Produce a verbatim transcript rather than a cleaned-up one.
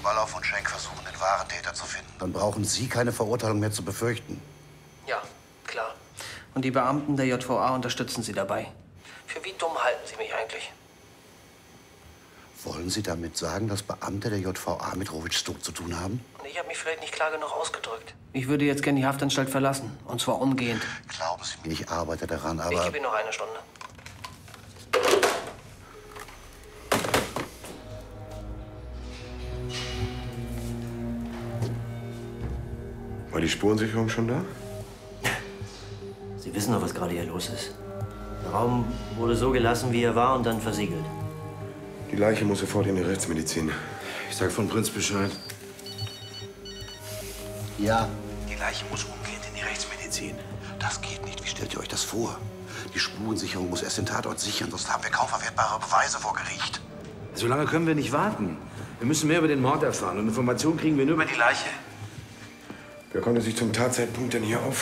Wallhoff und Schenk versuchen, den wahren Täter zu finden. Dann brauchen Sie keine Verurteilung mehr zu befürchten. Ja, klar. Und die Beamten der J V A unterstützen Sie dabei. Für wie dumm halten Sie mich eigentlich? Wollen Sie damit sagen, dass Beamte der J V A mit Rovitschs Tod zu tun haben? Ich habe mich vielleicht nicht klar genug ausgedrückt. Ich würde jetzt gerne die Haftanstalt verlassen. Und zwar umgehend. Glauben Sie mir, ich arbeite daran, aber... Ich gebe Ihnen noch eine Stunde. War die Spurensicherung schon da? Sie wissen doch, was gerade hier los ist. Der Raum wurde so gelassen, wie er war, und dann versiegelt. Die Leiche muss sofort in die Rechtsmedizin. Ich sag von Prinz Bescheid. Ja. Die Leiche muss umgehend in die Rechtsmedizin. Das geht nicht. Wie stellt ihr euch das vor? Die Spurensicherung muss erst den Tatort sichern, sonst haben wir kaum verwertbare Beweise vor Gericht. So lange können wir nicht warten. Wir müssen mehr über den Mord erfahren. Und Informationen kriegen wir nur über die Leiche. Wer konnte sich zum Tatzeitpunkt denn hier auf?